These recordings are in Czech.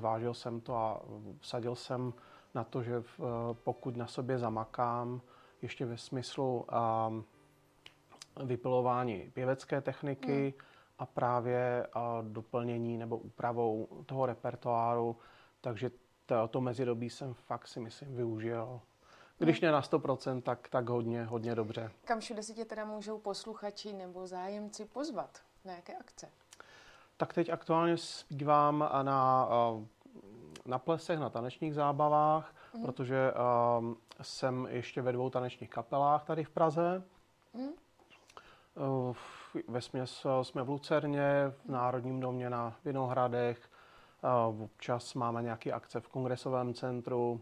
zvážil jsem to a vsadil jsem na to, že pokud na sobě zamakám, ještě ve smyslu vypilování pěvecké techniky a právě doplnění nebo úpravou toho repertoáru, takže to mezidobí jsem fakt si myslím využil. Když ne na 100%, tak hodně dobře. Kam všude si tě teda můžou posluchači nebo zájemci pozvat? Na jaké akce? Tak teď aktuálně zpívám na plesech, na tanečních zábavách, protože jsem ještě ve 2 tanečních kapelách tady v Praze. Vesměs jsme v Lucerně, v Národním domě na Vinohradech, občas máme nějaké akce v Kongresovém centru.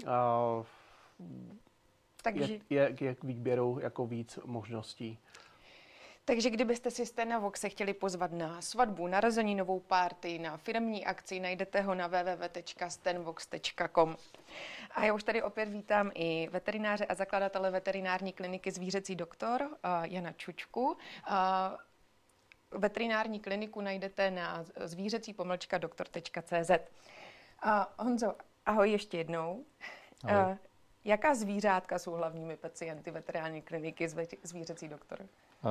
Takže Je k výběru jako víc možností. Takže kdybyste si Stenavoxe chtěli pozvat na svatbu, narozeninovou party, na firemní akci, najdete ho na www.stenvox.com. A já už tady opět vítám i veterináře a zakladatele veterinární kliniky Zvířecí doktor Jana Čučku. Veterinární kliniku najdete na zvířecí-doktor.cz. Honzo, ahoj ještě jednou. Ahoj. Jaká zvířátka jsou hlavními pacienty veterinární kliniky Zvířecí doktor?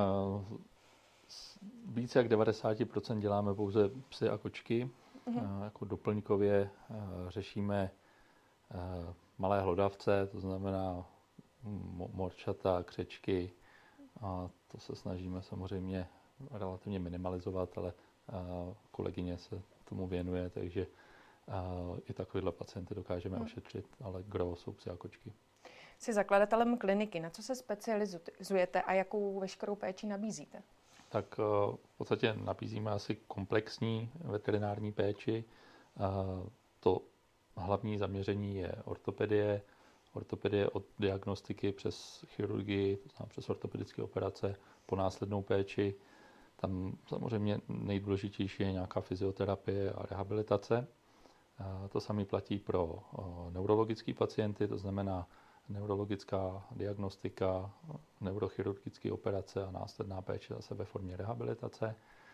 Více jak 90% děláme pouze psy a kočky. Jako doplňkově řešíme malé hlodavce, to znamená morčata, křečky. A to se snažíme samozřejmě relativně minimalizovat, ale kolegyně se tomu věnuje, takže i takovýhle pacienty dokážeme ošetřit, ale gro jsou psy a kočky. Jsi zakladatelem kliniky. Na co se specializujete a jakou veškerou péči nabízíte? Tak v podstatě nabízíme asi komplexní veterinární péči. To hlavní zaměření je ortopedie. Ortopedie od diagnostiky přes chirurgii, to znamená přes ortopedické operace, po následnou péči. Tam samozřejmě nejdůležitější je nějaká fyzioterapie a rehabilitace. To samé platí pro neurologické pacienty, to znamená neurologická diagnostika, neurochirurgické operace a následná péče zase ve formě rehabilitace.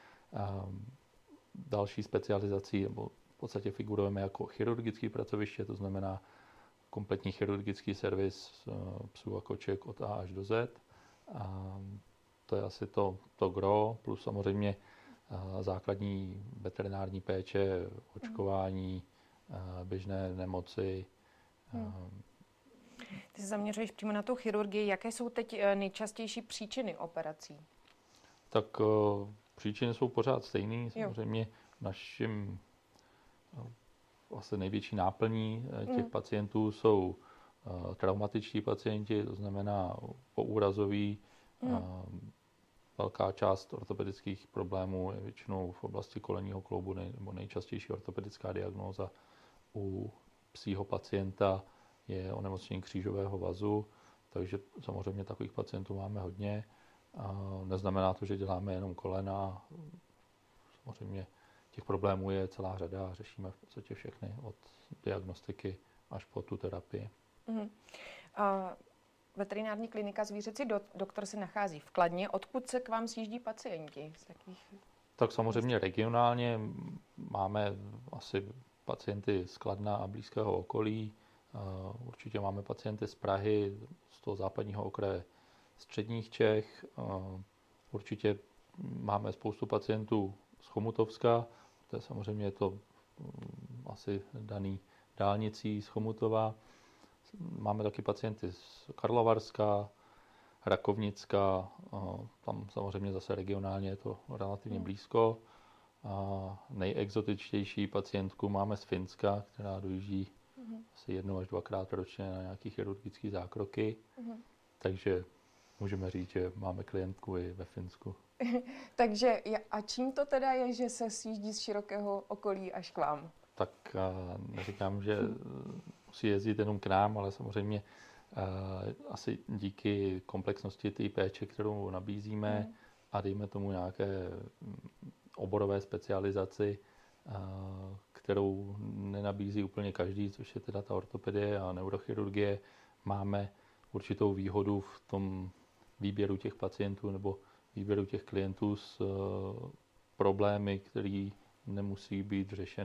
Další specializací, nebo v podstatě figurujeme jako chirurgické pracoviště, to znamená kompletní chirurgický servis psů a koček od A až do Z. To je asi to gro, plus samozřejmě základní veterinární péče, očkování, běžné nemoci. Ty se zaměřuješ přímo na tu chirurgii. Jaké jsou teď nejčastější příčiny operací? Tak příčiny jsou pořád stejné. Samozřejmě naším vlastně největší náplní těch pacientů jsou traumatičtí pacienti, to znamená poúrazoví. Velká část ortopedických problémů je většinou v oblasti kolenního kloubu, nebo nejčastější ortopedická diagnóza u psího pacienta je onemocnění křížového vazu, takže samozřejmě takových pacientů máme hodně. Neznamená to, že děláme jenom kolena. Samozřejmě těch problémů je celá řada a řešíme v podstatě všechny od diagnostiky až po tu terapii. Veterinární klinika Zvířecí doktor se nachází v Kladně. Odkud se k vám sjíždí pacienti? Z jakých... Tak samozřejmě regionálně máme asi pacienty z Kladna a blízkého okolí. Určitě máme pacienty z Prahy, z toho západního okraje středních Čech. Určitě máme spoustu pacientů z Chomutovska, to je samozřejmě to asi daný dálnicí z Chomutova. Máme taky pacienty z Karlovarska, Rakovnicka, tam samozřejmě zase regionálně je to relativně blízko. Nejexotičtější pacientku máme z Finska, která dojíždí asi 1 až 2krát ročně na nějaké chirurgické zákroky. Takže můžeme říct, že máme klientku i ve Finsku. Takže a čím to teda je, že se sjíždí z širokého okolí až k vám? Tak neříkám, že musí jezdit jenom k nám, ale samozřejmě asi díky komplexnosti té péče, kterou nabízíme a dejme tomu nějaké oborové specializaci, kterou nenabízí úplně každý, což je teda ta ortopedie a neurochirurgie, máme určitou výhodu v tom výběru těch pacientů nebo výběru těch klientů s problémy, které nemusí být řešeny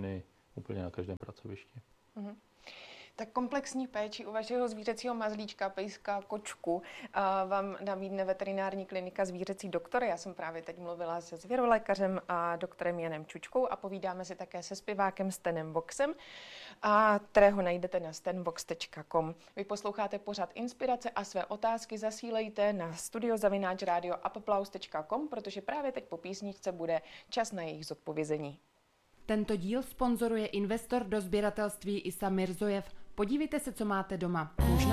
úplně na každém pracovišti. Tak komplexní péči u vašeho zvířecího mazlíčka, pejska, kočku vám nabídne veterinární klinika Zvířecí doktor. Já jsem právě teď mluvila se zvěrolékařem a doktorem Janem Čučkou a povídáme si také se zpěvákem Stanem Voxem, kterého najdete na stanvox.com. Vy posloucháte pořad Inspirace a své otázky zasílejte na studio@radioapplaus.com, protože právě teď po písničce bude čas na jejich zodpovězení. Tento díl sponzoruje investor do sběratelství Isa Mirzojev. Podívejte se, co máte doma.